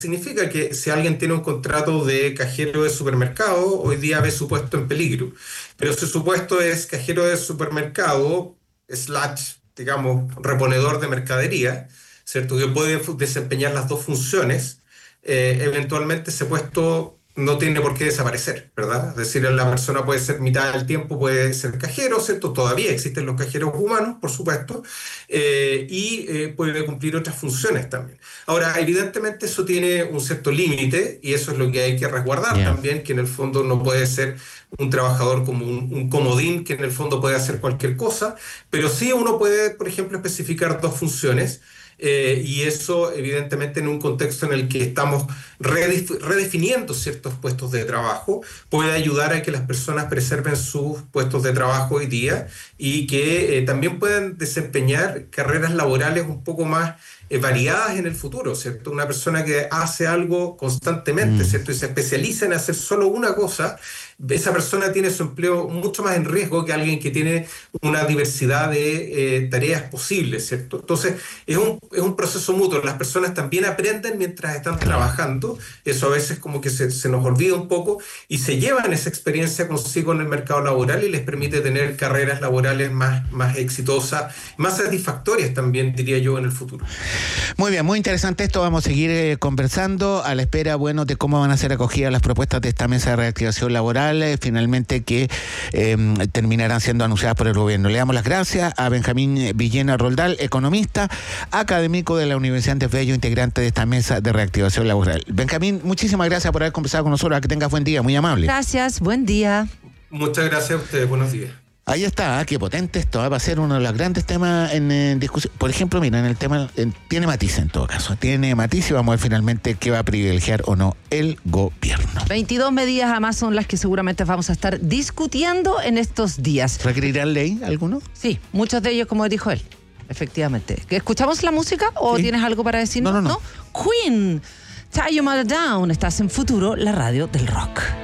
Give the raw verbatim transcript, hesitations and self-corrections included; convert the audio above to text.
significa que si alguien tiene un contrato de cajero de supermercado, hoy día ve su puesto en peligro. Pero si su puesto es cajero de supermercado, slash, digamos, reponedor de mercadería, ¿cierto? Que puede desempeñar las dos funciones, eh, eventualmente ese puesto no tiene por qué desaparecer, ¿verdad? Es decir, la persona puede ser mitad del tiempo, puede ser cajero, ¿cierto? Todavía existen los cajeros humanos, por supuesto, eh, y eh, puede cumplir otras funciones también. Ahora, evidentemente eso tiene un cierto límite y eso es lo que hay que resguardar yeah. también, que en el fondo no puede ser un trabajador como un, un comodín que en el fondo puede hacer cualquier cosa, pero sí uno puede, por ejemplo, especificar dos funciones. Eh, y eso, evidentemente, en un contexto en el que estamos redef- redefiniendo ciertos puestos de trabajo, puede ayudar a que las personas preserven sus puestos de trabajo hoy día y que eh, también puedan desempeñar carreras laborales un poco más eh, variadas en el futuro, ¿cierto? Una persona que hace algo constantemente, ¿cierto? Y se especializa en hacer solo una cosa, esa persona tiene su empleo mucho más en riesgo que alguien que tiene una diversidad de eh, tareas posibles, ¿cierto? Entonces, es un, es un proceso mutuo. Las personas también aprenden mientras están trabajando. Eso a veces como que se, se nos olvida un poco y se llevan esa experiencia consigo en el mercado laboral y les permite tener carreras laborales más, más exitosas, más satisfactorias también, diría yo, en el futuro. Muy bien, muy interesante esto. Vamos a seguir eh, conversando a la espera, bueno, de cómo van a ser acogidas las propuestas de esta mesa de reactivación laboral, finalmente que eh, terminarán siendo anunciadas por el gobierno. Le damos las gracias a Benjamín Villena Roldán, economista, académico de la Universidad Andes Bello, integrante de esta mesa de reactivación laboral. Benjamín, muchísimas gracias por haber conversado con nosotros. Que tengas buen día, muy amable. Gracias, buen día. Muchas gracias a ustedes, buenos días. Ahí está, ¿eh? Qué potente esto, ¿eh? Va a ser uno de los grandes temas en, en discusión. Por ejemplo, mira, en el tema, en, tiene matiz en todo caso, tiene matiz y vamos a ver finalmente qué va a privilegiar o no el gobierno. veintidós medidas además son las que seguramente vamos a estar discutiendo en estos días. ¿Requerirán ley alguno? Sí, muchos de ellos, como dijo él, efectivamente. ¿Escuchamos la música o sí. tienes algo para decirnos? No, no, no. ¿No? Queen, Tie Your Mother Down, estás en Futuro, la radio del rock.